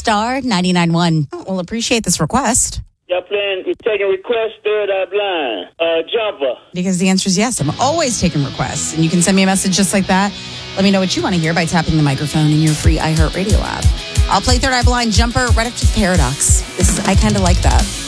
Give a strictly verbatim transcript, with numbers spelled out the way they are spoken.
star ninety-nine point one. Oh, we'll appreciate this request. Y'all playing, you taking requests, third eye blind, uh, jumper. Because the answer is yes. I'm always taking requests. And you can send me a message just like that. Let me know what you want to hear by tapping the microphone in your free iHeartRadio app. I'll play Third Eye Blind, Jumper right after the Paradox. This is, I kind of like that.